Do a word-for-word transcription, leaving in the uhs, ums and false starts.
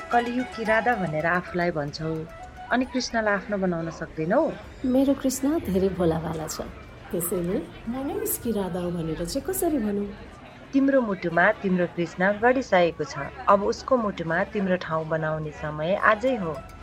कलियुगकी राधा भनेर आफूलाई भन्छौ अनि कृष्णलाई आफ्नो बनाउन सक्दैनौ? मेरो कृष्ण धेरै भोलावाला छ, त्यसैले म नै उसकी राधा हो भनेर चाहिँ कसरी भनौँ? तिम्रो मुटुमा तिम्रो कृष्ण गडिसकेको छ, अब उसको मुटुमा तिम्रो ठाउँ बनाउने समय आजै हो।